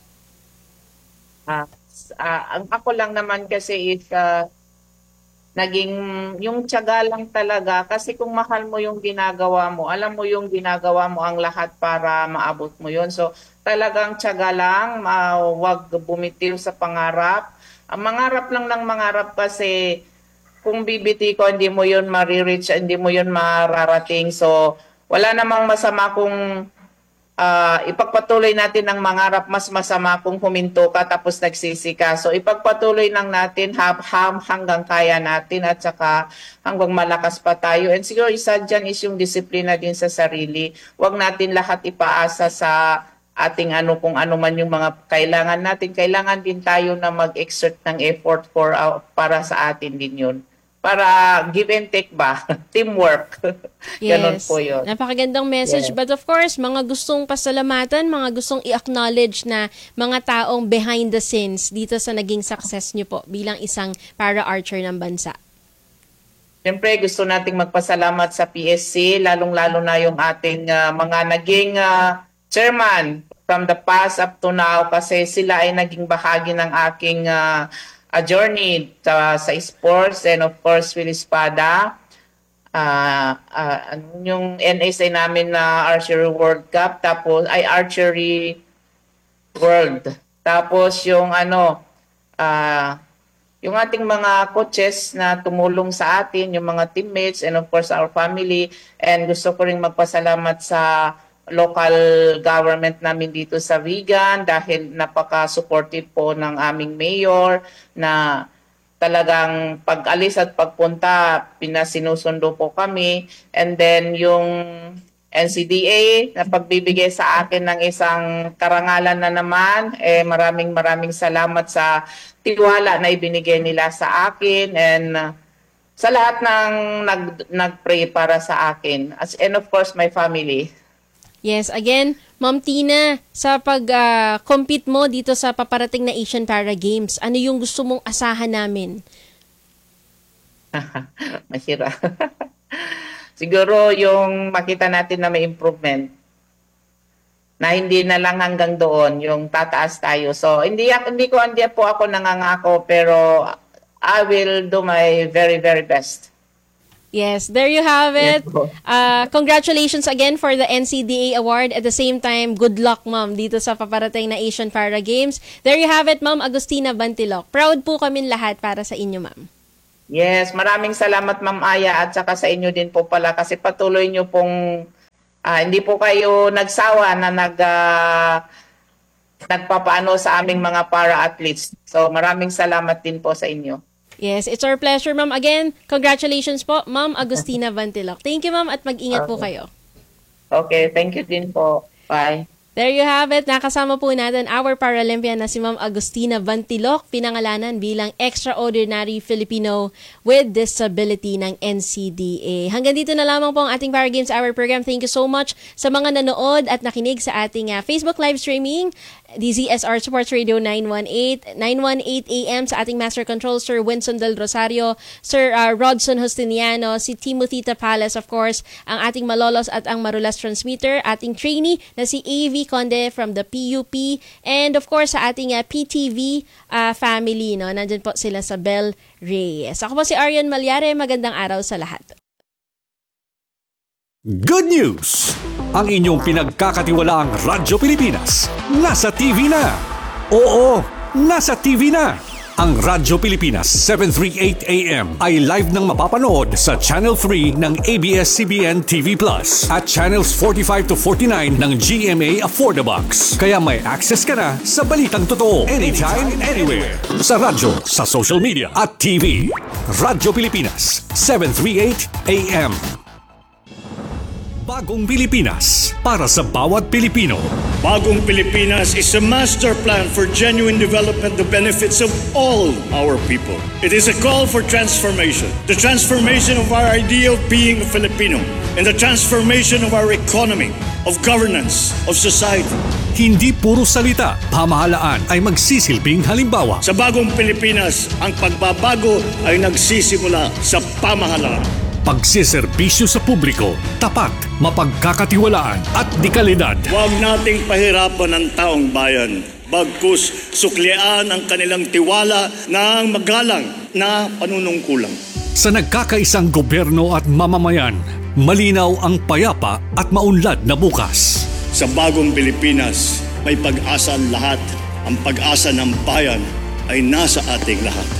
Uh, uh, ang ako lang naman kasi is uh, naging yung tiyaga lang talaga kasi kung mahal mo yung ginagawa mo, alam mo yung ginagawa mo ang lahat para maabot mo yun. So talagang tiyaga lang, uh, wag bumitiw sa pangarap. Ang mangarap lang ng mangarap kasi kung B B T ko, hindi mo yun marireach, hindi mo yun mararating. So, wala namang masama kung uh, ipagpatuloy natin ang mangarap, mas masama kung huminto ka tapos nagsisi ka. So, ipagpatuloy lang natin hab, hab, hanggang kaya natin at saka hanggang malakas pa tayo. And siguro isa dyan is yung disiplina din sa sarili. Huwag natin lahat ipaasa sa ating ano kung ano man yung mga kailangan natin. Kailangan din tayo na mag-exert ng effort for uh, para sa atin din yun. Para give and take ba? Teamwork. Yes. Ganun po yun. Napakagandang message. Yeah. But of course, mga gustong pasalamatan, mga gustong i-acknowledge na mga taong behind the scenes dito sa naging success nyo po bilang isang para-archer ng bansa. Siyempre, gusto nating magpasalamat sa P S C, lalong-lalo na yung ating uh, mga naging uh, chairman from the past up to now kasi sila ay naging bahagi ng aking uh, a journey uh, sa sports and of course Filispada uh, uh, yung N S A namin na Archery World Cup tapos ay Archery World tapos yung ano uh, yung ating mga coaches na tumulong sa atin yung mga teammates and of course our family and gusto ko ring magpasalamat sa local government namin dito sa Vigan dahil napaka-supportive po ng aming mayor na talagang pag-alis at pagpunta pinasinusundo po kami and then yung N C D A na pagbibigay sa akin ng isang karangalan na naman eh maraming maraming salamat sa tiwala na ibinigay nila sa akin and uh, sa lahat ng nag nagpray para sa akin as and of course my family. Yes, again, Ma'am Tina, sa pag-compete uh, mo dito sa paparating na Asian Para Games, ano yung gusto mong asahan namin? Mahirap. Siguro yung makita natin na may improvement. na hindi na lang hanggang doon yung tataas tayo. So hindi hindi ko hindi po ako nangangako, pero I will do my very very best. Yes, there you have it. Uh, congratulations again for the N C D A award. At the same time, good luck, ma'am, dito sa paparating na Asian Para Games. There you have it, Ma'am Agustina Bantilok. Proud po kami lahat para sa inyo, ma'am. Yes, maraming salamat, Ma'am Aya, at saka sa inyo din po pala kasi patuloy nyo pong uh, hindi po kayo nagsawa na nag uh, nagpapaano sa aming mga para-athletes. So maraming salamat din po sa inyo. Yes, it's our pleasure, ma'am. Again, congratulations po, Ma'am Agustina Bantilok. Thank you, ma'am, at mag-ingat Okay. po kayo. Okay, thank you din po. Bye. There you have it. Nakasama po natin our Paralympian na si Ma'am Agustina Bantilok, pinangalanan bilang Extraordinary Filipino with Disability ng N C D A. Hanggang dito na lamang po ang ating Para Games Hour program. Thank you so much sa mga nanood at nakinig sa ating uh, Facebook live streaming. D Z S R Sports Radio nine one eight, nine eighteen A M sa ating Master Control, Sir Winston Del Rosario, Sir uh, Rodson Justiniano, si Timothy Tapales, of course, ang ating Malolos at ang Marulas transmitter, ating trainee na si A V Conde from the P U P, and of course sa ating uh, P T V uh, family, no? Nandyan po sila sa Bel Reyes. Ako po si Arian Malyare, magandang araw sa lahat. Good news! Ang inyong pinagkakatiwalaang Radyo Pilipinas nasa T V na. Oo, nasa T V na. Ang Radyo Pilipinas seven thirty-eight A M ay live nang mapapanood sa Channel three ng A B S C B N T V Plus at Channels forty-five to forty-nine ng G M A Affordabox. Kaya may access ka na sa balitang totoo anytime, anywhere. Sa radyo, sa social media at T V. Radyo Pilipinas seven thirty-eight A M. Bagong Pilipinas para sa bawat Pilipino. Bagong Pilipinas is a master plan for genuine development that benefits of all our people. It is a call for transformation. The transformation of our idea of being a Filipino and the transformation of our economy, of governance, of society. Hindi puro salita, pamahalaan ay magsisilbing halimbawa. Sa Bagong Pilipinas, ang pagbabago ay nagsisimula sa pamahalaan. Pagsiservisyo sa publiko, tapat, mapagkakatiwalaan at dekalidad. Huwag nating pahirapan ang taong bayan. Bagkus suklian ang kanilang tiwala ng magalang na panunungkulang. Sa nagkakaisang gobyerno at mamamayan, malinaw ang payapa at maunlad na bukas. Sa Bagong Pilipinas, may pag-asa ang lahat. Ang pag-asa ng bayan ay nasa ating lahat.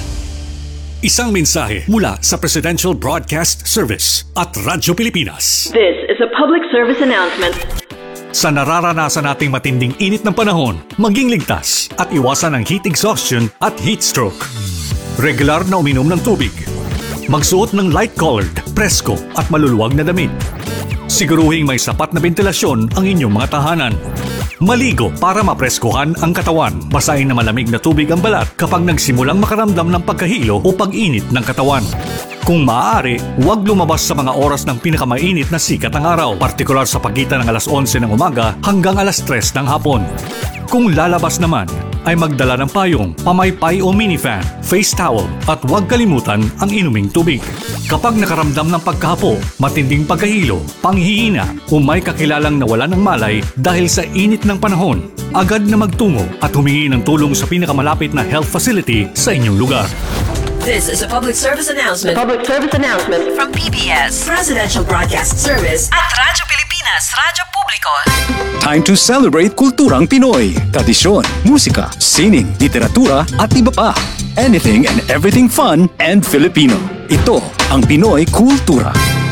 Isang mensahe mula sa Presidential Broadcast Service at Radyo Pilipinas. This is a public service announcement. Sa nararanasan nating matinding init ng panahon, maging ligtas at iwasan ang heat exhaustion at heat stroke. Regular na uminom ng tubig. Magsuot ng light-colored, presko at maluluwag na damit. Siguruhing may sapat na ventilasyon ang inyong mga tahanan. Maligo para mapreskuhan ang katawan. Basahin na malamig na tubig ang balat kapag nagsimulang makaramdam ng pagkahilo o pag-init ng katawan. Kung maaari, huwag lumabas sa mga oras ng pinakamainit na sikat ng araw, partikular sa pagitan ng alas onse ng umaga hanggang alas tres ng hapon. Kung lalabas naman, ay magdala ng payong, pamaypay o minifan, face towel at huwag kalimutan ang inuming tubig. Kapag nakaramdam ng pagkahapo, matinding pagkahilo, panghihina o may kakilalang nawala ng malay dahil sa init ng panahon, agad na magtungo at humingi ng tulong sa pinakamalapit na health facility sa inyong lugar. This is a public service announcement. Public service announcement From P B S, Presidential Broadcast Service at Radyo Pilipinas, Radyo Publiko. Time to celebrate kulturang Pinoy. Tradisyon, musika, sining, literatura at iba pa. Anything and everything fun and Filipino. Ito ang Pinoy Kultura.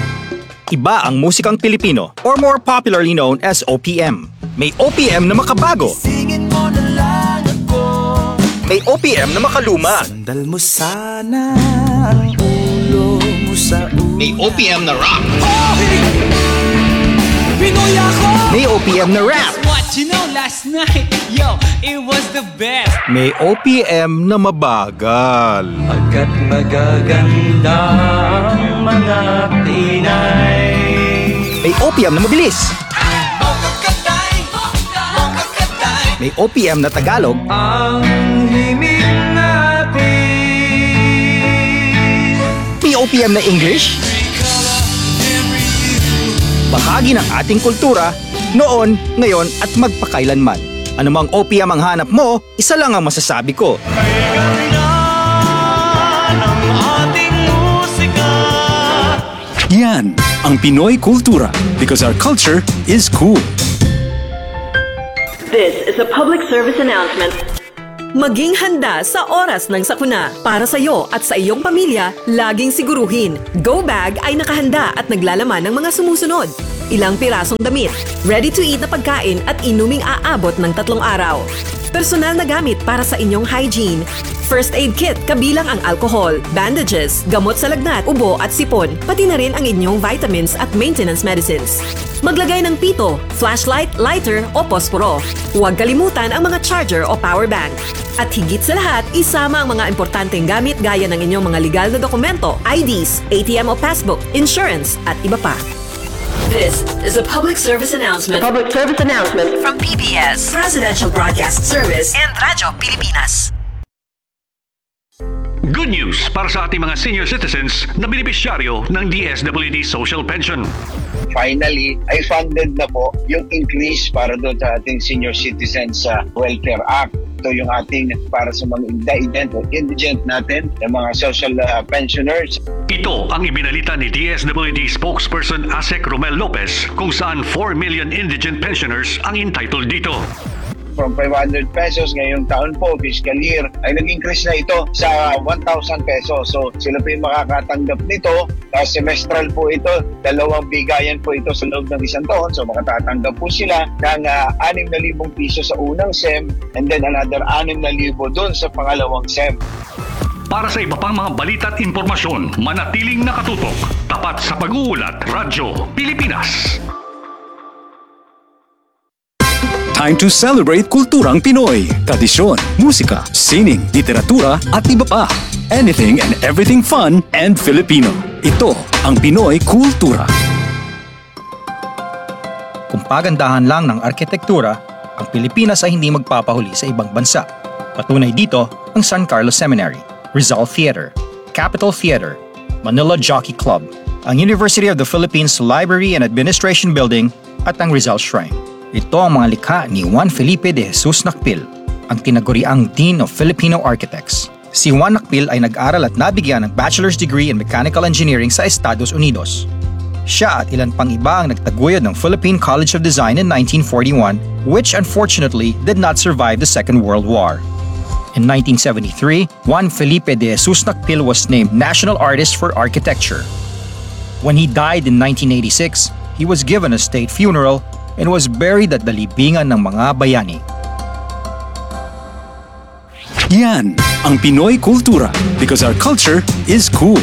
Iba ang musikang Pilipino or more popularly known as O P M. May O P M na makabago. May O P M na makaluma. Sandal mo sana ang ulo mo sa ulo. May O P M na rock. Oh, hey! Pinoy ako! May O P M na rap. What you know last night, yo, it was the best. May O P M na mabagal. Agad magaganda ang mga Pinay. May O P M na mabilis. May O P M na Tagalog. Ang himig natin. May O P M na English. Bahagi ng ating kultura Noon, ngayon at magpakailanman. Anumang O P M ang hanap mo, isa lang ang masasabi ko. Yan ang Pinoy kultura because our culture is cool. This is a public service announcement. Maging handa sa oras ng sakuna. Para sa iyo at sa iyong pamilya, laging siguruhin, Go Bag ay nakahanda at naglalaman ng mga sumusunod. Ilang pirasong damit, ready-to-eat na pagkain at inuming aabot ng tatlong araw. Personal na gamit para sa inyong hygiene. First aid kit kabilang ang alcohol, bandages, gamot sa lagnat, ubo at sipon, pati na rin ang inyong vitamins at maintenance medicines. Maglagay ng pito, flashlight, lighter o posporo. Huwag kalimutan ang mga charger o power bank. At higit sa lahat, isama ang mga importanteng gamit gaya ng inyong mga legal na dokumento, I Ds, A T M o passbook, insurance at iba pa. This is a public service announcement. A public service announcement from P B S, Presidential Broadcast Service, and Radyo Pilipinas. Good news para sa ating mga senior citizens na benepisyaryo ng D S W D Social Pension. Finally, ay funded na po yung increase para doon sa ating Senior Citizens uh, Welfare Act. Ito yung ating para sa mga indigent o indigent natin, yung mga social uh, pensioners. Ito ang ibinalita ni D S W D spokesperson Asek Romel Lopez kung saan four million indigent pensioners ang entitled dito. From five hundred pesos ngayong taon po, fiscal year, ay nag-increase na ito sa one thousand pesos. So sila po yung makakatanggap nito. Uh, semestral po ito, dalawang bigayan po ito sa loob ng isang taon. So makatatanggap po sila ng uh, six thousand piso sa unang S E M and then another six thousand doon sa pangalawang S E M. Para sa iba pang mga balita at impormasyon, manatiling nakatutok. Tapat sa pag-uulat, Radyo Pilipinas. Time to celebrate kulturang Pinoy. Tradisyon, musika, sining, literatura at iba pa. Anything and everything fun and Filipino. Ito ang Pinoy kultura. Kung pagandahan lang ng arkitektura, ang Pilipinas ay hindi magpapahuli sa ibang bansa. Patunay dito ang San Carlos Seminary, Rizal Theater, Capitol Theater, Manila Jockey Club, ang University of the Philippines Library and Administration Building at ang Rizal Shrine. Ito ang mga likha ni Juan Felipe de Jesus Nakpil, ang tinaguriang Dean of Filipino Architects. Si Juan Nakpil ay nag-aral at nabigyan ng bachelor's degree in mechanical engineering sa Estados Unidos. Siya at ilan pang iba ang nagtaguyod ng Philippine College of Design in nineteen forty-one, which unfortunately did not survive the Second World War. In nineteen seventy-three, Juan Felipe de Jesus Nakpil was named National Artist for Architecture. When he died in nineteen eighty-six, he was given a state funeral and was buried at the libingan ng mga bayani. Yan ang Pinoy kultura because our culture is cool.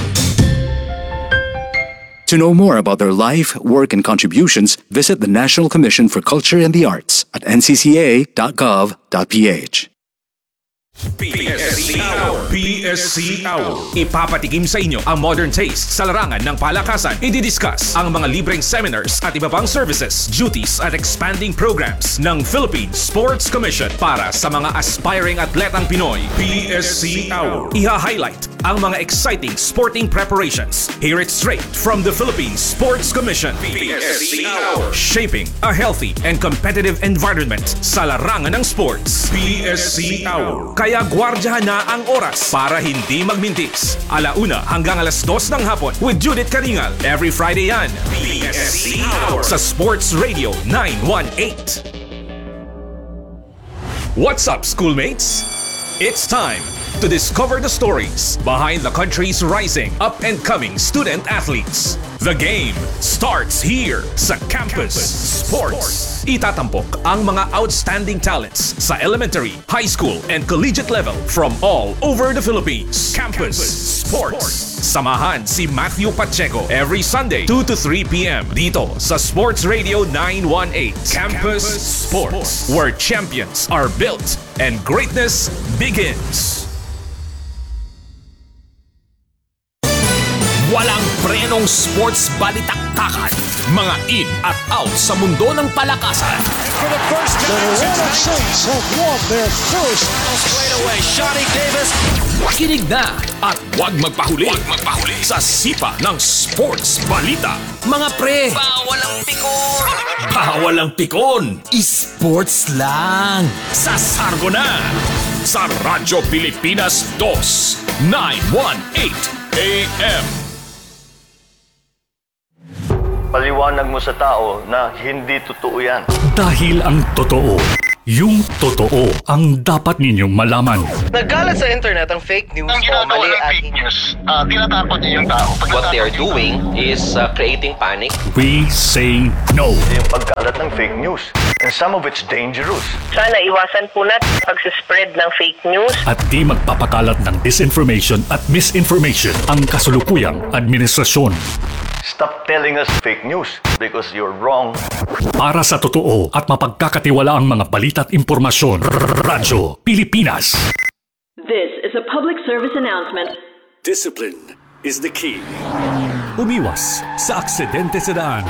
To know more about their life, work, and contributions, visit the National Commission for Culture and the Arts at n c c a dot gov dot p h. P S C Hour. P S C Hour. Ipapatikim sa inyo ang modern taste sa larangan ng palakasan. I-discuss ang mga libreng seminars at iba pang services, duties at expanding programs ng Philippine Sports Commission para sa mga aspiring atletang Pinoy. P S C Hour. Iha-highlight ang mga exciting sporting preparations. Hear it straight from the Philippine Sports Commission. P S C Hour. Shaping a healthy and competitive environment sa larangan ng sports. P S C Hour. Kaya gwardyahan na ang oras para hindi magmintis. Alauna hanggang alas dos ng hapon with Judith Karingal. Every Friday yan. P S C Hour sa Sports Radio nine one eight. What's up, schoolmates? It's time to discover the stories behind the country's rising up-and-coming student athletes. The game starts here sa Campus Sports. Itatampok ang mga outstanding talents sa elementary, high school, and collegiate level from all over the Philippines. Campus Sports. Samahan si Matthew Pacheco every Sunday, two to three p m dito sa Sports Radio nine one eight. Campus Sports, where champions are built and greatness begins. Walang prenong sports balitaktakan. Mga in at out sa mundo ng palakasan. For the first time, the Atlanta Saints have won their first. Straight away, Shawty Davis. Kinig na at huwag magpahuli. Huwag magpahuli sa sipa ng sports balita. Mga pre, bawal ang pikor. Walang pikon, sports lang. Sa Sargo na, sa Radyo Pilipinas two, nine eighteen A M. Paliwanag mo sa tao na hindi totoo yan. Dahil ang totoo, yung totoo ang dapat ninyong malaman. Nagkalat sa internet ang fake news Ang o ginagawa mali ng at fake news, uh, tinatakot niyo yung tao. Pag what they are natatakot doing is uh, creating panic. We say no. Yung pagkalat ng fake news. And some of it's dangerous. Sana iwasan po natin pag-spread ng fake news. At di magpapakalat ng disinformation at misinformation ang kasulukuyang administrasyon. Stop telling us fake news because you're wrong. Para sa totoo at mapagkakatiwalaang mga balita at impormasyon, Radyo Pilipinas. This is a public service announcement. Discipline is the key. Umiwas sa aksidente sa daan.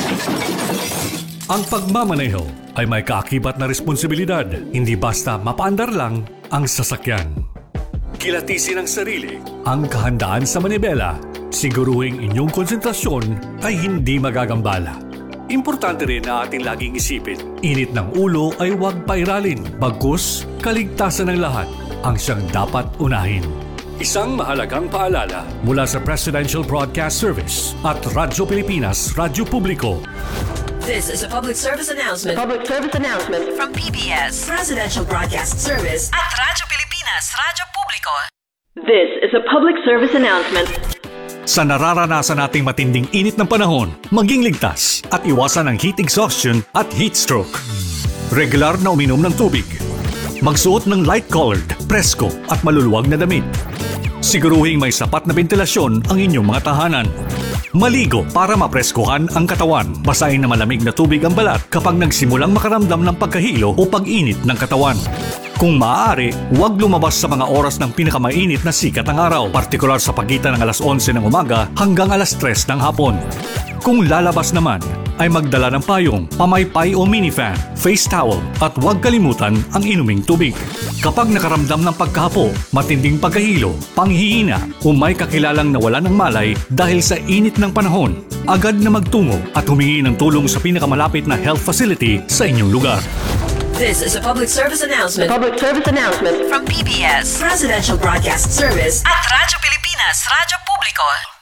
Ang pagmamaneho ay may kaakibat na responsibilidad. Hindi basta mapaandar lang ang sasakyan. Kilatisin ang sarili, ang kahandaan sa manibela. Siguruhing inyong konsentrasyon ay hindi magagambala. Importante rin na ating laging isipin, init ng ulo ay huwag pairalin. Bagkus, kaligtasan ng lahat ang siyang dapat unahin. Isang mahalagang paalala mula sa Presidential Broadcast Service at Radyo Pilipinas, Radyo Publiko. This is a public service announcement. Public service announcement from P B S Presidential Broadcast Service at Radyo Pilipinas, Radyo Publiko. This is a public service announcement. Sa nararanasan nating matinding init ng panahon, maging ligtas at iwasan ang heat exhaustion at heat stroke. Regular na uminom ng tubig. Magsuot ng light-colored, presko at maluluwag na damit. Siguruhing may sapat na ventilasyon ang inyong mga tahanan. Maligo para mapreskohan ang katawan. Basahin na malamig na tubig ang balat kapag nagsimulang makaramdam ng pagkahilo o pag-init ng katawan. Kung maaari, huwag lumabas sa mga oras ng pinakamainit na sikat ng araw, partikular sa pagitan ng alas onse ng umaga hanggang alas tres ng hapon. Kung lalabas naman, ay magdala ng payong, pamaypay o minifan, face towel at huwag kalimutan ang inuming tubig. Kapag nakaramdam ng pagkahapo, matinding pagkahilo, panghihina o may kakilalang nawalan ng malay dahil sa init ng panahon, agad na magtungo at humingi ng tulong sa pinakamalapit na health facility sa inyong lugar. This is a public service announcement. Public service announcement from P B S Presidential Broadcast Service at Radyo Pilipinas, Radyo Publiko.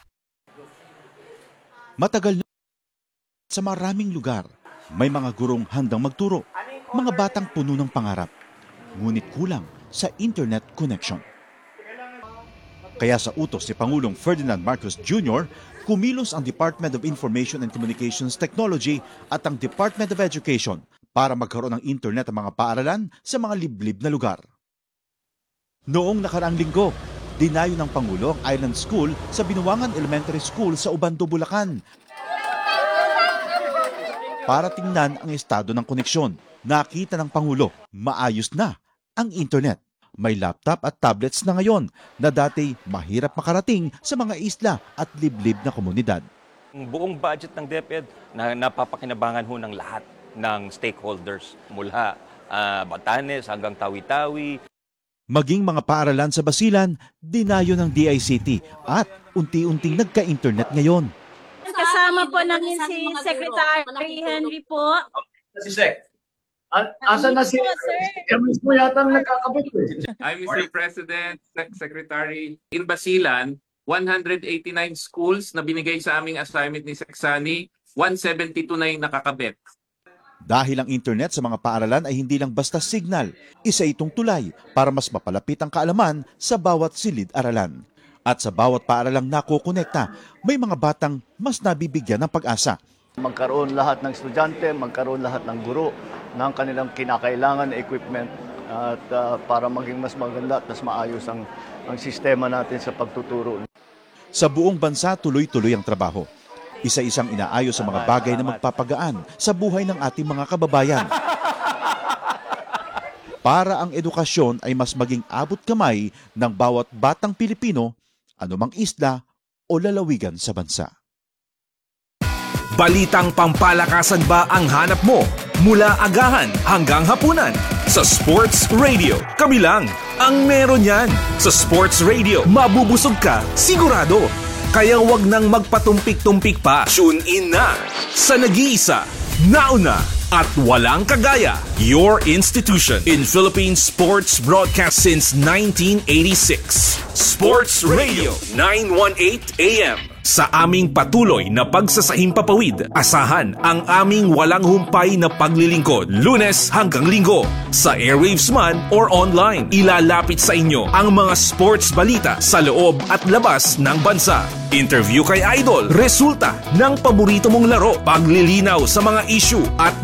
Matagal na sa maraming lugar, may mga gurong handang magturo, mga batang puno ng pangarap, ngunit kulang sa internet connection. Kaya sa utos ni Pangulong Ferdinand Marcos Junior, kumilos ang Department of Information and Communications Technology at ang Department of Education para magkaroon ng internet ang mga paaralan sa mga liblib na lugar. Noong nakaraang linggo, dinayo ng Pangulo ang Island School sa Binuangan Elementary School sa Ubando, Bulacan para tingnan ang estado ng koneksyon. Nakita ng Pangulo, maayos na ang internet. May laptop at tablets na ngayon na dati mahirap makarating sa mga isla at liblib na komunidad. Ang buong budget ng DepEd na napapakinabangan ho ng lahat ng stakeholders mula uh, Batanes hanggang Tawi-Tawi. Maging mga paaralan sa Basilan, dinayo ng D I C T at unti-unting nagka-internet ngayon. Kasama po namin si Secretary Henry po. Si Sec. Asan na si... Kami po yata nagkakabit eh. I'm Mister President, Secretary. In Basilan, one hundred eighty-nine schools na binigay sa aming assignment ni Seksani, one seventy-two na yung nakakabit. Dahil ang internet sa mga paaralan ay hindi lang basta signal, isa itong tulay para mas mapalapit ang kaalaman sa bawat silid-aralan. At sa bawat paaralang nakokonekta, may mga batang mas nabibigyan ng pag-asa. Magkaroon lahat ng estudyante, magkaroon lahat ng guro ng kanilang kinakailangan na equipment at uh, para maging mas maganda at mas maayos ang, ang sistema natin sa pagtuturo. Sa buong bansa, tuloy-tuloy ang trabaho. Isa-isang inaayos sa mga bagay na magpapagaan sa buhay ng ating mga kababayan. Para ang edukasyon ay mas maging abot kamay ng bawat batang Pilipino, anumang isla o lalawigan sa bansa. Balitang pampalakasan ba ang hanap mo? Mula agahan hanggang hapunan. Sa Sports Radio, kami lang ang meron yan. Sa Sports Radio, mabubusog ka, sigurado. Kaya wag nang magpatumpik-tumpik pa. Tune in na sa nag-iisa, nauna at walang kagaya. Your institution in Philippine sports broadcast since nineteen eighty-six. Sports Radio nine eighteen A M. Sa aming patuloy na pagsasahimpapawid, asahan ang aming walang humpay na paglilingkod Lunes hanggang Linggo sa airwaves man or online. Ilalapit sa inyo ang mga sports balita sa loob at labas ng bansa. Interview kay Idol, resulta ng paborito mong laro, paglilinaw sa mga issue at